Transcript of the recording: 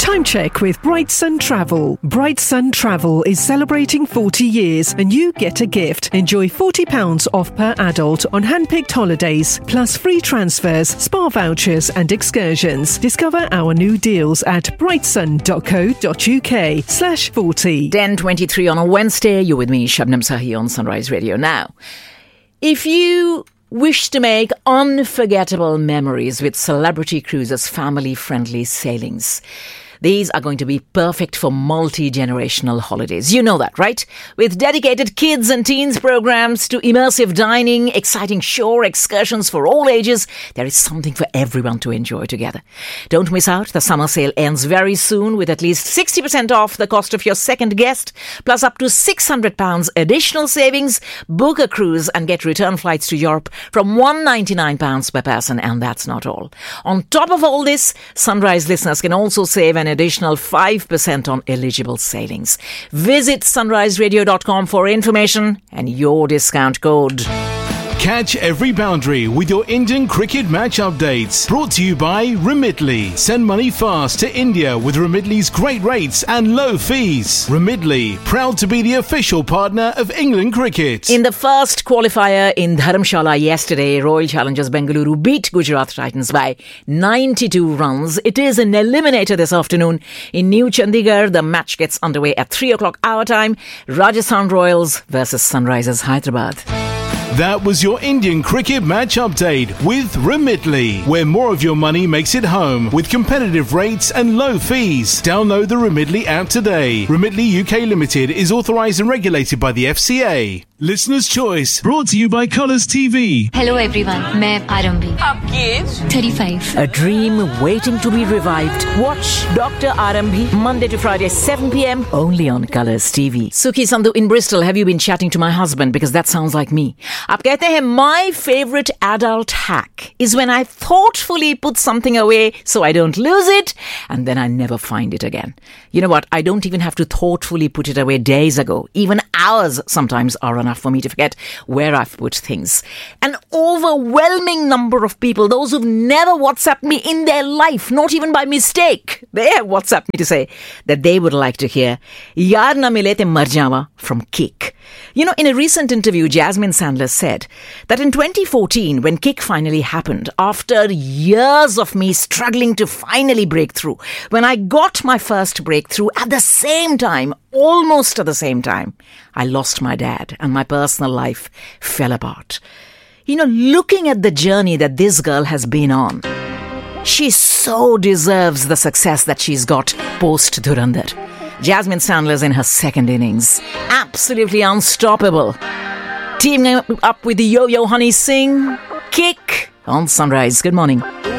Time check with Bright Sun Travel. Bright Sun Travel is celebrating 40 years and you get a gift. Enjoy £40 off per adult on hand-picked holidays, plus free transfers, spa vouchers and excursions. Discover our new deals at brightsun.co.uk/40. 10:23 on a Wednesday. You're with me, Shabnam Sahi on Sunrise Radio. Now, if you wish to make unforgettable memories with Celebrity Cruises' family-friendly sailings, these are going to be perfect for multi-generational holidays. You know that, right? With dedicated kids and teens programs to immersive dining, exciting shore excursions for all ages, there is something for everyone to enjoy together. Don't miss out. The summer sale ends very soon with at least 60% off the cost of your second guest, plus up to £600 additional savings. Book a cruise and get return flights to Europe from £199 per person, and that's not all. On top of all this, Sunrise listeners can also save an additional 5% on eligible sailings. Visit sunriseradio.com for information and your discount code. Catch every boundary with your Indian cricket match updates. Brought to you by Remitly. Send money fast to India with Remitly's great rates and low fees. Remitly, proud to be the official partner of England cricket. In the first qualifier in Dharamshala yesterday, Royal Challengers Bengaluru beat Gujarat Titans by 92 runs. It is an eliminator this afternoon. In New Chandigarh, the match gets underway at 3 o'clock our time. Rajasthan Royals versus Sunrisers Hyderabad. That was your Indian cricket match update with Remitly, where more of your money makes it home with competitive rates and low fees. Download the Remitly app today. Remitly UK Limited is authorised and regulated by the FCA. Listener's Choice, brought to you by Colours TV. Hello everyone, मैं आरंभी. आपकी as 35. A dream waiting to be revived. Watch Dr. Arambhi Monday to Friday 7 p.m. only on Colours TV. Suki Sandhu in Bristol, have you been chatting to my husband? Because that sounds like me. आप कहते हैं, my favorite adult hack is when I thoughtfully put something away so I don't lose it and then I never find it again. You know what? I don't even have to thoughtfully put it away days ago. Even hours sometimes are enough for me to forget where I've put things. An overwhelming number of people, those who've never WhatsApped me in their life, not even by mistake, they have WhatsApped me to say that they would like to hear Yaar Na Mile Te Mar Jawa from Kick. You know, in a recent interview, Jasmine Sandler said that in 2014, when Kick finally happened, after years of me struggling to finally break through, when I got my first breakthrough at the same time, almost at the same time, I lost my dad and my personal life fell apart. You know, looking at the journey that this girl has been on, she so deserves the success that she's got post-Dhurandhar. Jasmine Sandler's in her second innings. Absolutely unstoppable. Teaming up with the Yo-Yo Honey Singh, Kick on Sunrise. Good morning.